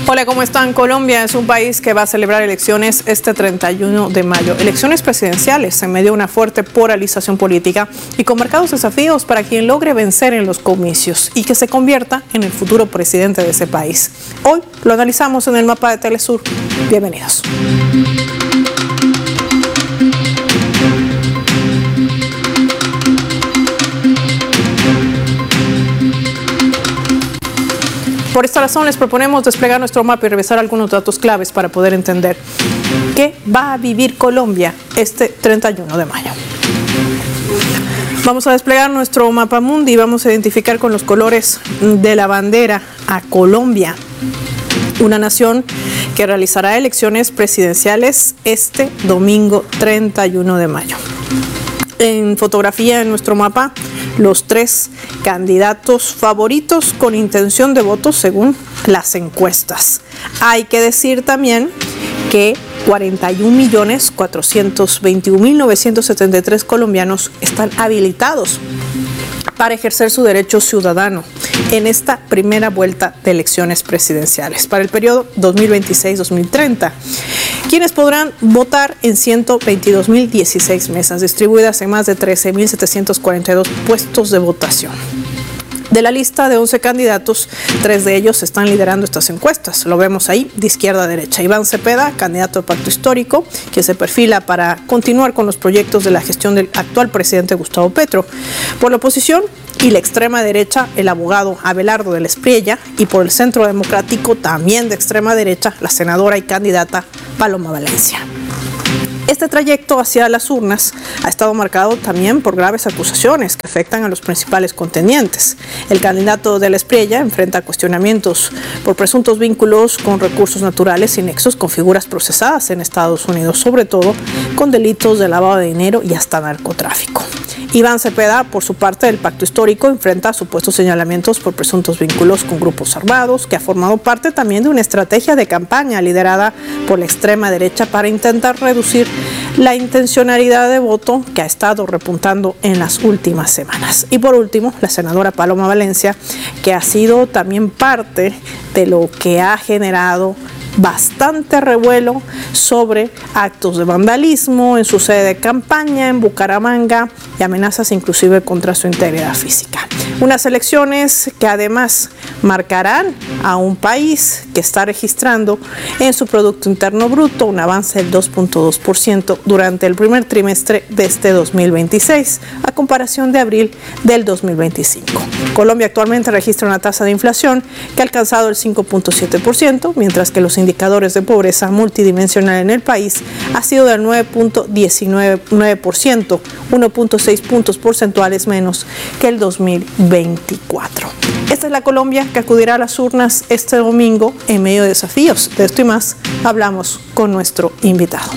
Hola, ¿cómo están? Colombia es un país que va a celebrar elecciones este 31 de mayo. Elecciones presidenciales en medio de una fuerte polarización política y con marcados desafíos para quien logre vencer en los comicios y que se convierta en el futuro presidente de ese país. Hoy lo analizamos en el mapa de Telesur. Bienvenidos. Por esta razón les proponemos desplegar nuestro mapa y revisar algunos datos claves para poder entender qué va a vivir Colombia este 31 de mayo. Vamos a desplegar nuestro mapa mundi y vamos a identificar con los colores de la bandera a Colombia, una nación que realizará elecciones presidenciales este domingo 31 de mayo. En fotografía en nuestro mapa, los tres candidatos favoritos con intención de voto según las encuestas. Hay que decir también que 41.421.973 colombianos están habilitados para ejercer su derecho ciudadano en esta primera vuelta de elecciones presidenciales para el periodo 2026-2030, quienes podrán votar en 122.016 mesas distribuidas en más de 13.742 puestos de votación. De la lista de 11 candidatos, 3 de ellos están liderando estas encuestas. Lo vemos ahí, de izquierda a derecha. Iván Cepeda, candidato del Pacto Histórico, que se perfila para continuar con los proyectos de la gestión del actual presidente Gustavo Petro. Por la oposición y la extrema derecha, el abogado Abelardo de la Espriella. Y por el Centro Democrático, también de extrema derecha, la senadora y candidata Paloma Valencia. Este trayecto hacia las urnas ha estado marcado también por graves acusaciones que afectan a los principales contendientes. El candidato de la Espriella enfrenta cuestionamientos por presuntos vínculos con recursos naturales y nexos con figuras procesadas en Estados Unidos, sobre todo con delitos de lavado de dinero y hasta narcotráfico. Iván Cepeda, por su parte, del Pacto Histórico, enfrenta supuestos señalamientos por presuntos vínculos con grupos armados, que ha formado parte también de una estrategia de campaña liderada por la extrema derecha para intentar reducir la intencionalidad de voto que ha estado repuntando en las últimas semanas. Y por último, la senadora Paloma Valencia, que ha sido también parte de lo que ha generado bastante revuelo sobre actos de vandalismo en su sede de campaña en Bucaramanga y amenazas inclusive contra su integridad física. Unas elecciones que además marcarán a un país que está registrando en su Producto Interno Bruto un avance del 2.2% durante el primer trimestre de este 2026, a comparación de abril del 2025. Colombia actualmente registra una tasa de inflación que ha alcanzado el 5.7%, mientras que los indicadores de pobreza multidimensional en el país ha sido del 9.19%, 1.6 puntos porcentuales menos que el 2024. Esta es la Colombia que acudirá a las urnas este domingo en medio de desafíos. De esto y más hablamos con nuestro invitado.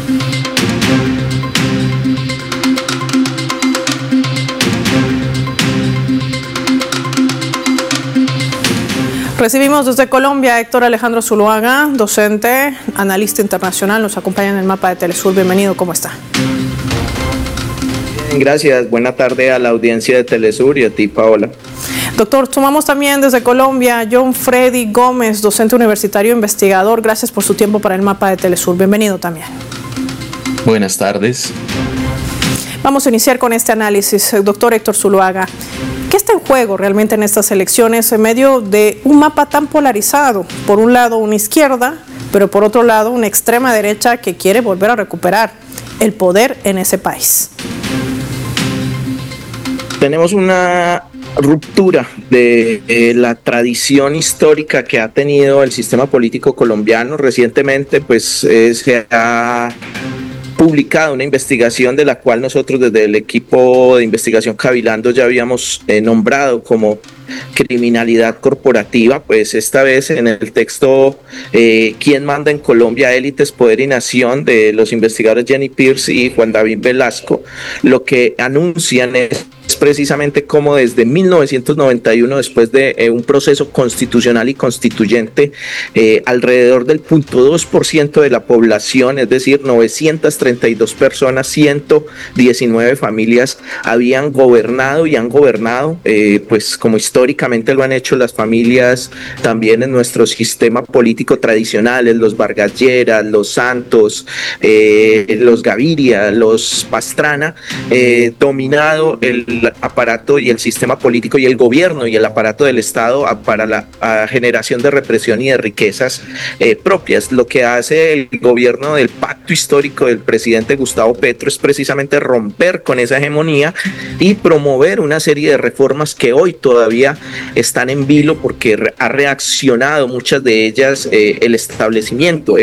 Recibimos desde Colombia a Héctor Alejandro Zuluaga, docente, analista internacional, nos acompaña en el mapa de Telesur. Bienvenido, ¿cómo está? Bien, gracias. Buena tarde a la audiencia de Telesur y a ti, Paola. Doctor, tomamos también desde Colombia a John Freddy Gómez, docente universitario investigador. Gracias por su tiempo para el mapa de Telesur. Bienvenido también. Buenas tardes. Vamos a iniciar con este análisis, doctor Héctor Zuluaga. ¿Qué está en juego realmente en estas elecciones en medio de un mapa tan polarizado? Por un lado, una izquierda, pero por otro lado, una extrema derecha que quiere volver a recuperar el poder en ese país. Tenemos una ruptura de la tradición histórica que ha tenido el sistema político colombiano. Recientemente, se ha publicado una investigación de la cual nosotros desde el equipo de investigación Cavilando ya habíamos nombrado como criminalidad corporativa. Pues esta vez en el texto ¿Quién manda en Colombia? Élites, Poder y Nación, de los investigadores Jenny Pierce y Juan David Velasco, lo que anuncian es precisamente cómo desde 1991, después de un proceso constitucional y constituyente, alrededor del 0.2% de la población, es decir, 932 personas, 119 familias habían gobernado y han gobernado, pues como histórico históricamente lo han hecho las familias también en nuestro sistema político tradicional, los Vargas Lleras, los Santos, los Gaviria, los Pastrana, dominado el aparato y el sistema político y el gobierno y el aparato del Estado para la generación de represión y de riquezas propias. Lo que hace el gobierno del pacto histórico del presidente Gustavo Petro es precisamente romper con esa hegemonía y promover una serie de reformas que hoy todavía están en vilo porque ha reaccionado muchas de ellas el establecimiento,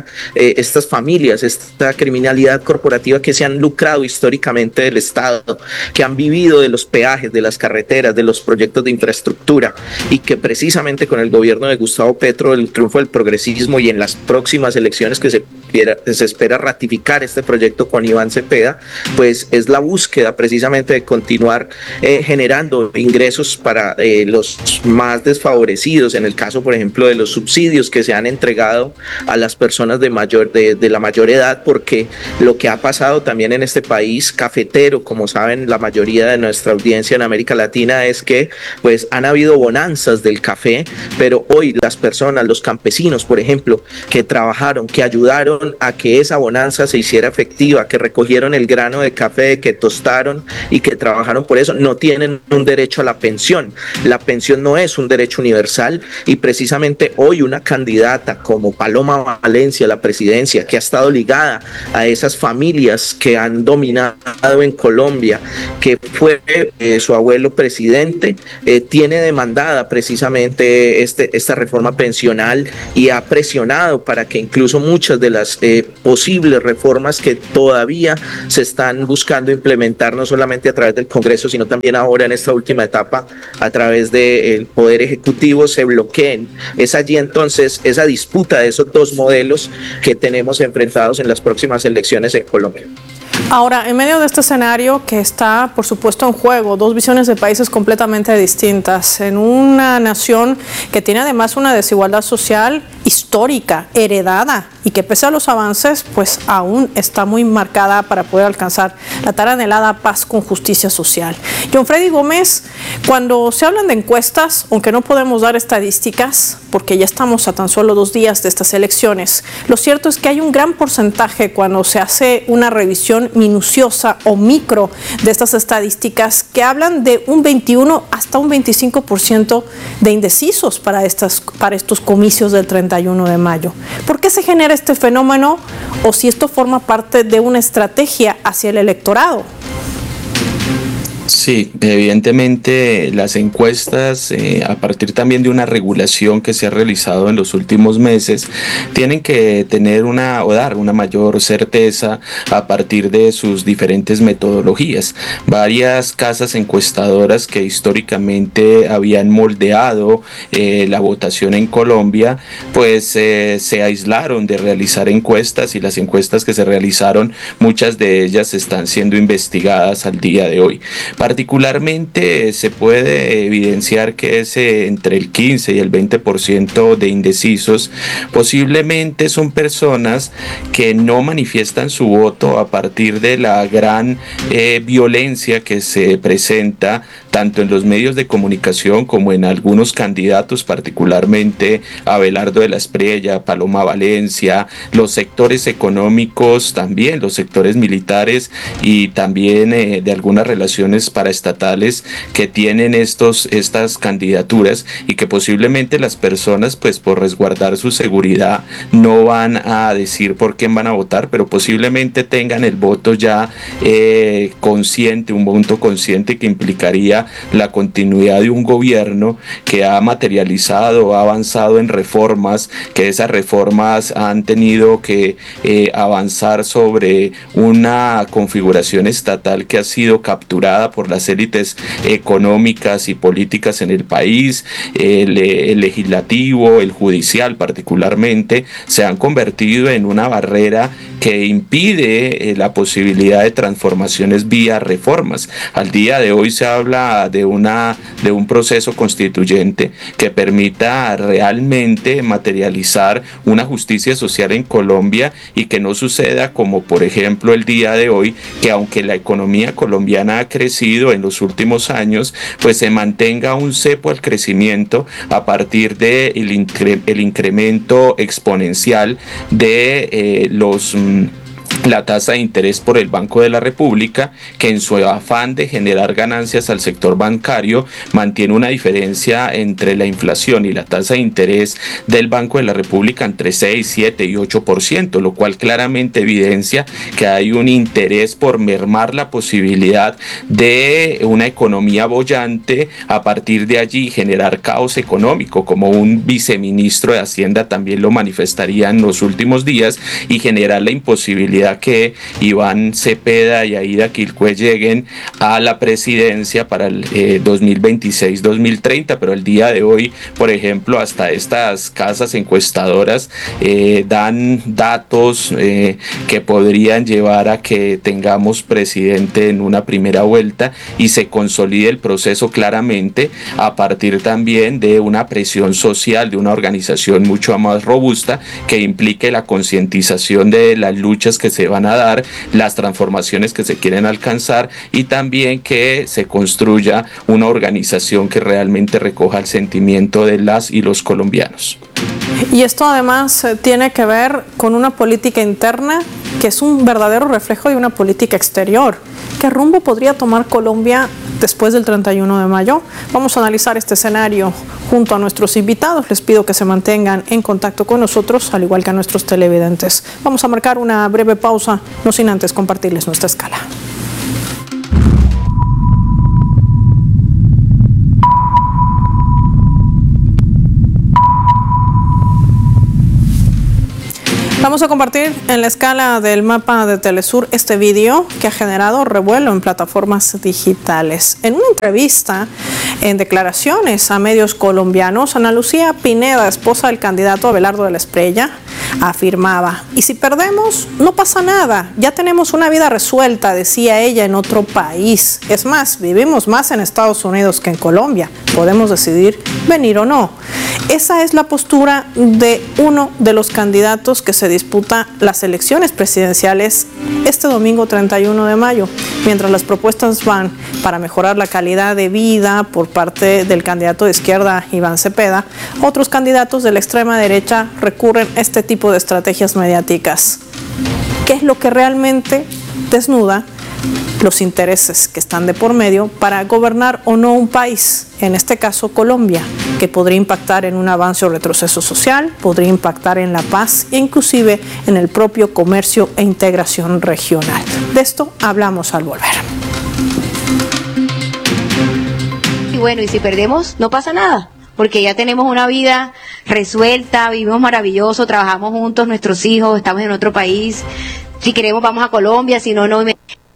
estas familias, esta criminalidad corporativa que se han lucrado históricamente del Estado, que han vivido de los peajes, de las carreteras, de los proyectos de infraestructura, y que precisamente con el gobierno de Gustavo Petro, el triunfo del progresismo y en las próximas elecciones que se espera ratificar este proyecto con Iván Cepeda, pues es la búsqueda precisamente de continuar generando ingresos para los más desfavorecidos, en el caso por ejemplo de los subsidios que se han entregado a las personas de la mayor edad, porque lo que ha pasado también en este país cafetero, como saben la mayoría de nuestra audiencia en América Latina, es que pues han habido bonanzas del café, pero hoy las personas, los campesinos por ejemplo, que trabajaron, que ayudaron a que esa bonanza se hiciera efectiva, que recogieron el grano de café, que tostaron y que trabajaron por eso, no tienen un derecho a la pensión. La pensión no es un derecho universal y precisamente hoy una candidata como Paloma Valencia a la presidencia, que ha estado ligada a esas familias que han dominado en Colombia, que fue su abuelo presidente, tiene demandada precisamente esta reforma pensional y ha presionado para que incluso muchas de las posibles reformas que todavía se están buscando implementar, no solamente a través del Congreso, sino también ahora en esta última etapa a través del Poder Ejecutivo, se bloqueen. Es allí entonces esa disputa de esos dos modelos que tenemos enfrentados en las próximas elecciones en Colombia. Ahora, en medio de este escenario que está, por supuesto, en juego, dos visiones de países completamente distintas, en una nación que tiene además una desigualdad social histórica, heredada, y que pese a los avances, pues aún está muy marcada para poder alcanzar la tan anhelada paz con justicia social. John Freddy Gómez, cuando se hablan de encuestas, aunque no podemos dar estadísticas, porque ya estamos a tan solo 2 días de estas elecciones, lo cierto es que hay un gran porcentaje cuando se hace una revisión minuciosa o micro de estas estadísticas que hablan de un 21 hasta un 25% de indecisos para estos comicios del 31 de mayo. ¿Por qué se genera este fenómeno o si esto forma parte de una estrategia hacia el electorado? Sí, evidentemente las encuestas, a partir también de una regulación que se ha realizado en los últimos meses, tienen que tener o dar una mayor certeza a partir de sus diferentes metodologías. Varias casas encuestadoras que históricamente habían moldeado la votación en Colombia, pues se aislaron de realizar encuestas, y las encuestas que se realizaron, muchas de ellas están siendo investigadas al día de hoy. Particularmente se puede evidenciar que entre el 15 y el 20% de indecisos posiblemente son personas que no manifiestan su voto a partir de la gran violencia que se presenta tanto en los medios de comunicación como en algunos candidatos, particularmente Abelardo de la Espriella, Paloma Valencia, los sectores económicos también, los sectores militares y también de algunas relaciones paraestatales que tienen estas candidaturas, y que posiblemente las personas, pues por resguardar su seguridad, no van a decir por quién van a votar, pero posiblemente tengan el voto ya consciente, un voto consciente que implicaría la continuidad de un gobierno que ha materializado, ha avanzado en reformas, que esas reformas han tenido que avanzar sobre una configuración estatal que ha sido capturada por las élites económicas y políticas en el país. El legislativo, el judicial particularmente, se han convertido en una barrera que impide la posibilidad de transformaciones vía reformas. Al día de hoy se habla de un proceso constituyente que permita realmente materializar una justicia social en Colombia, y que no suceda como por ejemplo el día de hoy, que aunque la economía colombiana ha crecido, conocido en los últimos años, pues se mantenga un cepo al crecimiento a partir de el incremento exponencial de la tasa de interés por el Banco de la República, que en su afán de generar ganancias al sector bancario mantiene una diferencia entre la inflación y la tasa de interés del Banco de la República entre 6, 7 y 8%, lo cual claramente evidencia que hay un interés por mermar la posibilidad de una economía boyante, a partir de allí generar caos económico, como un viceministro de Hacienda también lo manifestaría en los últimos días, y generar la imposibilidad que Iván Cepeda y Aida Quilcue lleguen a la presidencia para el 2026-2030, pero el día de hoy, por ejemplo, hasta estas casas encuestadoras dan datos que podrían llevar a que tengamos presidente en una primera vuelta y se consolide el proceso claramente a partir también de una presión social, de una organización mucho más robusta que implique la concientización de las luchas que se van a dar, las transformaciones que se quieren alcanzar, y también que se construya una organización que realmente recoja el sentimiento de las y los colombianos. Y esto además tiene que ver con una política interna que es un verdadero reflejo de una política exterior. ¿Qué rumbo podría tomar Colombia después del 31 de mayo? Vamos a analizar este escenario junto a nuestros invitados. Les pido que se mantengan en contacto con nosotros, al igual que a nuestros televidentes. Vamos a marcar una breve pausa, no sin antes compartirles nuestra escala. Vamos a compartir en la escala del mapa de Telesur este video que ha generado revuelo en plataformas digitales. En una entrevista, en declaraciones a medios colombianos, Ana Lucía Pineda, esposa del candidato Abelardo de la Espriella, afirmaba: y si perdemos, no pasa nada, ya tenemos una vida resuelta, decía ella, en otro país. Es más, vivimos más en Estados Unidos que en Colombia, podemos decidir venir o no. Esa es la postura de uno de los candidatos que se disputa las elecciones presidenciales este domingo 31 de mayo. Mientras las propuestas van para mejorar la calidad de vida por parte del candidato de izquierda Iván Cepeda, otros candidatos de la extrema derecha recurren a este tipo de estrategias mediáticas. ¿Qué es lo que realmente desnuda los intereses que están de por medio para gobernar o no un país, en este caso Colombia, que podría impactar en un avance o retroceso social, podría impactar en la paz e inclusive en el propio comercio e integración regional? De esto hablamos al volver. Y bueno, y si perdemos, no pasa nada, porque ya tenemos una vida resuelta, vivimos maravilloso, trabajamos juntos, nuestros hijos, estamos en otro país. Si queremos vamos a Colombia, si no, no.